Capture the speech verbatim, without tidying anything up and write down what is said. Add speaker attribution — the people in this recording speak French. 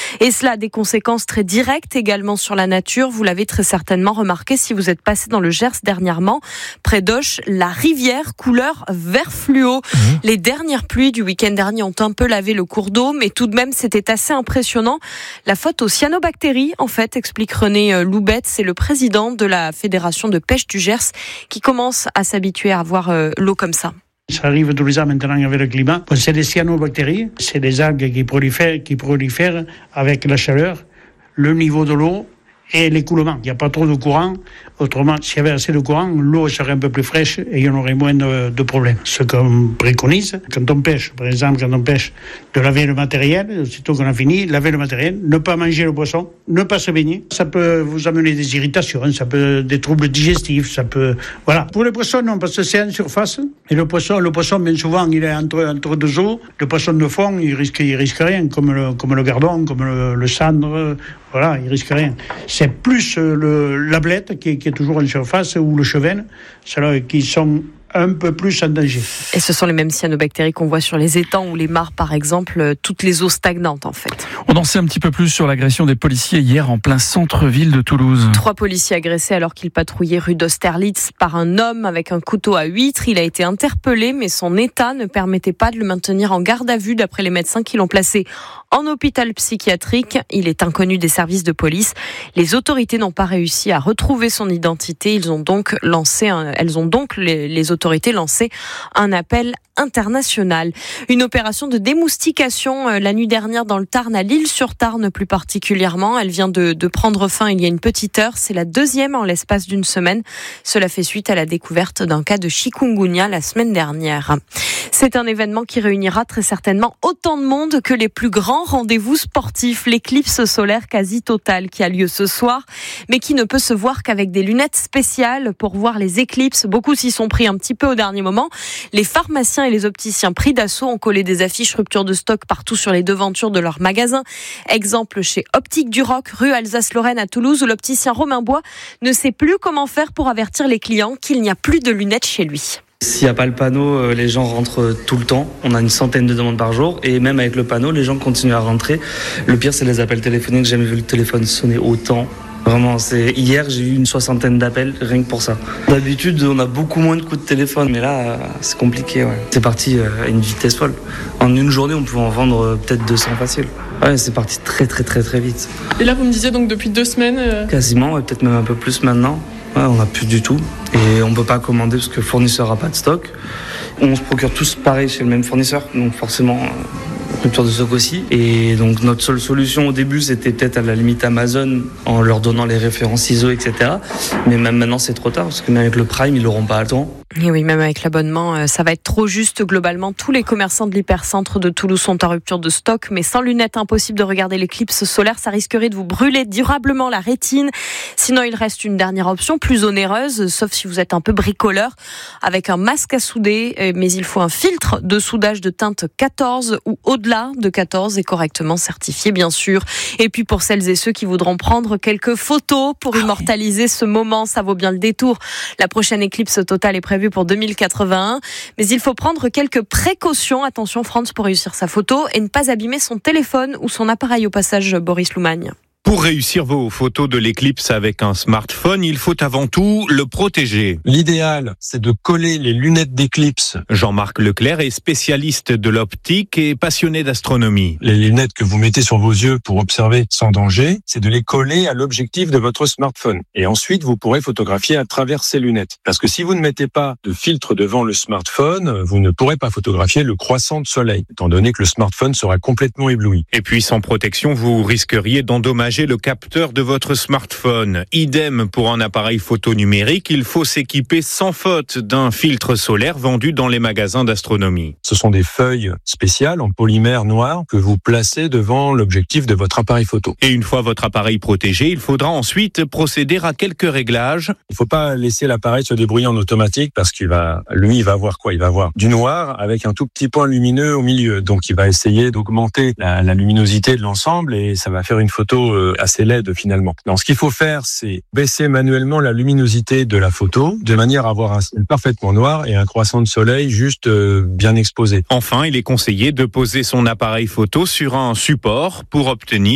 Speaker 1: Et cela a des conséquences très directes également sur la nature. Vous l'avez très certainement remarqué si vous êtes passé dans le Gers dernièrement. Près d'Auch, la rivière couleur vert fluo. Mmh. Les dernières pluies du week-end dernier ont un peu lavé le cours d'eau, mais tout de même c'était assez impressionnant. La faute aux cyanobactéries, en fait, explique René Loubette, c'est le président de la Fédération de pêche du Gers qui commence à s'habituer à voir euh, l'eau comme ça.
Speaker 2: Ça arrive tous les ans maintenant avec le climat. Bon, c'est des cyanobactéries, c'est des algues qui prolifèrent, qui prolifèrent avec la chaleur, le niveau de l'eau et l'écoulement. Il n'y a pas trop de courant. Autrement, s'il y avait assez de courant, l'eau serait un peu plus fraîche et il y en aurait moins de, de problèmes. Ce qu'on préconise, quand on pêche, par exemple, quand on pêche, de laver le matériel, aussitôt qu'on a fini, laver le matériel, ne pas manger le poisson, ne pas se baigner. Ça peut vous amener des irritations, ça peut des troubles digestifs, ça peut, voilà. Pour les poissons, non, parce que c'est en surface. Et le poisson, le poisson, bien souvent, il est entre, entre deux eaux. Le poisson de fond, il risque, il risque rien, comme le, comme le gardon, comme le, le sandre, voilà, il risque rien. C'est plus le, la blette qui est, qui est toujours en surface ou le cheven, ceux-là qui sont un peu plus en danger.
Speaker 1: Et ce sont les mêmes cyanobactéries qu'on voit sur les étangs ou les mares, par exemple, toutes les eaux stagnantes, en fait.
Speaker 3: On en sait un petit peu plus sur l'agression des policiers hier en plein centre-ville de Toulouse.
Speaker 1: Trois policiers agressés alors qu'ils patrouillaient rue d'Austerlitz par un homme avec un couteau à huître. Il a été interpellé, mais son état ne permettait pas de le maintenir en garde à vue, d'après les médecins qui l'ont placé en hôpital psychiatrique. Il est inconnu des services de police. Les autorités n'ont pas réussi à retrouver son identité. Ils ont donc lancé un, elles ont donc, les, les autorités lancé un appel international. Une opération de démoustication euh, la nuit dernière dans le Tarn, à L'Isle-sur-Tarn plus particulièrement. Elle vient de, de prendre fin il y a une petite heure. C'est la deuxième en l'espace d'une semaine. Cela fait suite à la découverte d'un cas de chikungunya la semaine dernière. C'est un événement qui réunira très certainement autant de monde que les plus grands rendez-vous sportifs. L'éclipse solaire quasi totale qui a lieu ce soir, mais qui ne peut se voir qu'avec des lunettes spéciales pour voir les éclipses. Beaucoup s'y sont pris un petit peu au dernier moment. Les pharmaciens et les opticiens pris d'assaut ont collé des affiches rupture de stock partout sur les devantures de leurs magasins. Exemple chez Optique du Roc, rue Alsace-Lorraine à Toulouse, où l'opticien Romain Bois ne sait plus comment faire pour avertir les clients qu'il n'y a plus de lunettes chez lui.
Speaker 4: S'il n'y a pas le panneau, les gens rentrent tout le temps. On a une centaine de demandes par jour et même avec le panneau, les gens continuent à rentrer. Le pire, c'est les appels téléphoniques. J'ai jamais vu le téléphone sonner autant. Vraiment, c'est hier, j'ai eu une soixantaine d'appels rien que pour ça. D'habitude, on a beaucoup moins de coups de téléphone, mais là, c'est compliqué. Ouais. C'est parti à une vitesse folle. En une journée, on pouvait en vendre peut-être deux cents facile. Ouais, c'est parti très très très très vite.
Speaker 5: Et là, vous me disiez donc depuis deux semaines euh...
Speaker 4: Quasiment, ouais, peut-être même un peu plus maintenant. Ouais, on n'a plus du tout. Et on ne peut pas commander parce que le fournisseur n'a pas de stock. On se procure tous pareil chez le même fournisseur, donc forcément rupture de stock aussi. Et donc notre seule solution au début, c'était peut-être à la limite Amazon en leur donnant les références I S O, et cetera. Mais même maintenant, c'est trop tard parce que même avec le Prime, ils l'auront pas à temps.
Speaker 1: Et oui, même avec l'abonnement, ça va être trop juste. Globalement, tous les commerçants de l'hypercentre de Toulouse sont en rupture de stock, mais sans lunettes, impossible de regarder l'éclipse solaire. Ça risquerait de vous brûler durablement la rétine. Sinon, il reste une dernière option, plus onéreuse, sauf si vous êtes un peu bricoleur, avec un masque à souder, mais il faut un filtre de soudage de teinte quatorze ou au-delà de quatorze et correctement certifié, bien sûr. Et puis, pour celles et ceux qui voudront prendre quelques photos pour immortaliser ce moment, ça vaut bien le détour. La prochaine éclipse totale est prévue pour deux mille quatre-vingt-un, mais il faut prendre quelques précautions. Attention, France, pour réussir sa photo et ne pas abîmer son téléphone ou son appareil au passage, Boris Loumagne.
Speaker 6: Pour réussir vos photos de l'éclipse avec un smartphone, il faut avant tout le protéger.
Speaker 7: L'idéal, c'est de coller les lunettes d'éclipse.
Speaker 6: Jean-Marc Leclerc est spécialiste de l'optique et passionné d'astronomie.
Speaker 7: Les lunettes que vous mettez sur vos yeux pour observer sans danger, c'est de les coller à l'objectif de votre smartphone. Et ensuite, vous pourrez photographier à travers ces lunettes. Parce que si vous ne mettez pas de filtre devant le smartphone, vous ne pourrez pas photographier le croissant de soleil, étant donné que le smartphone sera complètement ébloui.
Speaker 6: Et puis, sans protection, vous risqueriez d'endommager le capteur de votre smartphone. Idem pour un appareil photo numérique, il faut s'équiper sans faute d'un filtre solaire vendu dans les magasins d'astronomie.
Speaker 7: Ce sont des feuilles spéciales en polymère noir que vous placez devant l'objectif de votre appareil photo.
Speaker 6: Et une fois votre appareil protégé, il faudra ensuite procéder à quelques réglages.
Speaker 7: Il ne faut pas laisser l'appareil se débrouiller en automatique parce qu'il va, lui, il va voir quoi? Il va voir du noir avec un tout petit point lumineux au milieu. Donc, il va essayer d'augmenter la, la luminosité de l'ensemble et ça va faire une photo euh, assez laide finalement. Donc, ce qu'il faut faire, c'est baisser manuellement la luminosité de la photo de manière à avoir un ciel parfaitement noir et un croissant de soleil juste euh, bien exposé.
Speaker 6: Enfin, il est conseillé de poser son appareil photo sur un support pour obtenir